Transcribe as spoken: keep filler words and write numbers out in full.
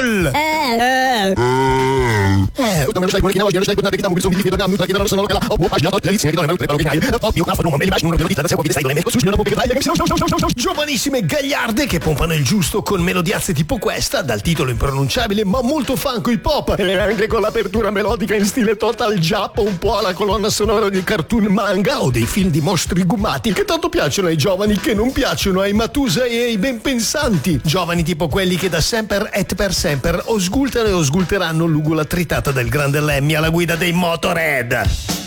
Google. Eh. Eh. Eh, utan jag säger att jag säger att det kan bli som vi vet att nu tackar oss några och pagina att det ser ut att det pop io capo non me li bacio non devo dire se può dire lemento sul non può giovanissime gagliarde che pompano il giusto con melodiazze tipo questa dal titolo impronunciabile ma molto funko hip hop e anche con l'apertura melodica in stile Total Giappo un po' alla colonna sonora di cartoon manga o dei film di mostri gumati che tanto piacciono ai giovani che non piacciono ai Matusa e ai ben pensanti giovani tipo quelli che da sempre et per sempre osgultano e osgulteranno l'ugola tritata del grande Lemmy alla guida dei Motorhead.